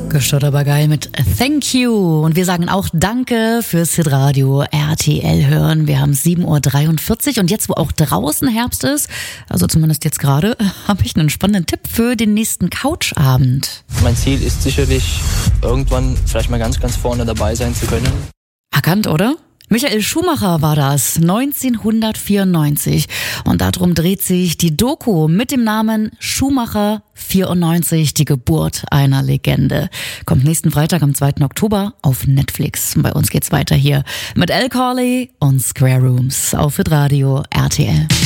Gestört aber geil mit Thank You. Und wir sagen auch Danke fürs Hitradio RTL hören. Wir haben 7.43 Uhr und jetzt, wo auch draußen Herbst ist, also zumindest jetzt gerade, habe ich einen spannenden Tipp für den nächsten Couchabend. Mein Ziel ist sicherlich, irgendwann vielleicht mal ganz, ganz vorne dabei sein zu können. Erkannt, oder? Michael Schumacher war das, 1994. Und darum dreht sich die Doku mit dem Namen Schumacher 94, die Geburt einer Legende. Kommt nächsten Freitag am 2. Oktober auf Netflix. Bei uns geht's weiter hier mit Al Corley und Square Rooms auf Hitradio RTL.